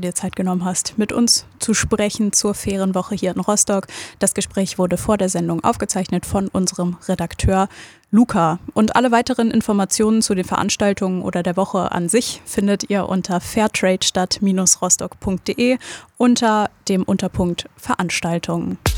dir Zeit genommen hast, mit uns zu sprechen zur Ferienwoche hier in Rostock. Das Gespräch wurde vor der Sendung aufgezeichnet von unserem Redakteur Luca. Und alle weiteren Informationen zu den Veranstaltungen oder der Woche an sich findet ihr unter fairtradestadt-rostock.de unter dem Unterpunkt Veranstaltungen.